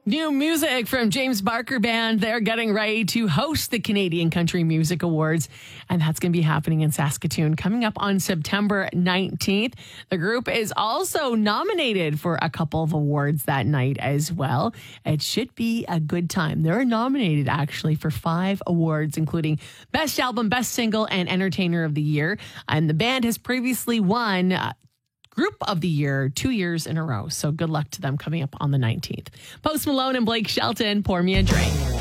New music from James Barker Band. They're getting ready to host the Canadian Country Music Awards, and that's going to be happening in Saskatoon coming up on September 19th. The group is also nominated for a couple of awards that night as well. It should be a good time. They're nominated actually for 5 awards, including Best Album, Best Single, and Entertainer of the Year. And the band has previously won Group of the Year 2 years in a row. So good luck to them coming up on the 19th. Post Malone and Blake Shelton, Pour Me a Drink.